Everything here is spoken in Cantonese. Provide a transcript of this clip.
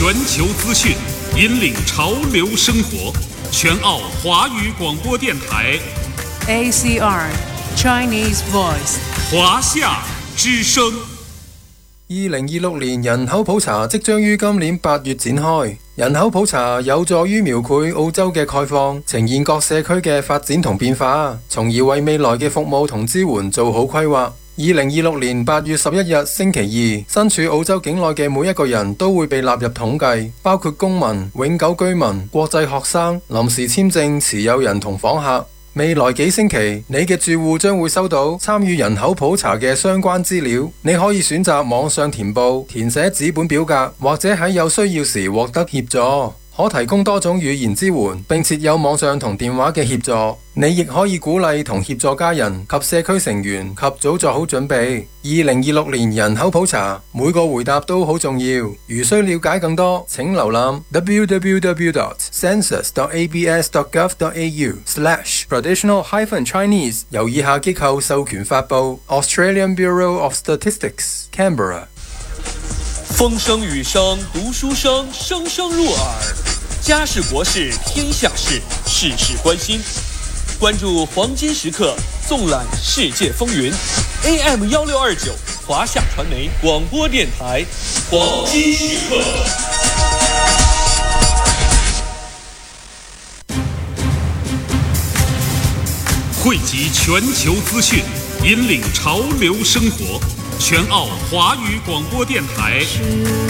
全球资讯，引领潮流生活。全澳华语广播电台 ACR Chinese Voice 华夏之声。 2026年人口普查即將於今年8月展開。人口普查有助於描繪澳洲嘅概況，呈現各社區嘅發展同變化，從而為未來嘅服務同支援做好規劃。2026年8月11日星期二，身處澳洲境內嘅每一個人都會被納入統計，包括公民、永久居民、國際學生、臨時簽證持有人同訪客。未來幾星期，你嘅住戶將會收到參與人口普查嘅相關資料。你可以選擇網上填報、填寫紙本表格，或者喺有需要時獲得協助。可提供多種語言支援，並設有網上同電話嘅協助。你亦可以鼓勵同協助家人及社區成員及早做好準備。2026年人口普查，每個回答都好重要。如需了解更多，請瀏覽 www.census.abs.gov.au/traditional-chinese， 由以下機構授權發布 Australian Bureau of Statistics Canberra。 風聲雨聲讀書聲，聲聲入耳。家事國事天下事，事事關心。關注黃金時刻，縱覽世界風雲。AM1629，華夏傳媒廣播電台，黃金時刻。 匯集全球資訊，引領潮流生活。全澳華語廣播電台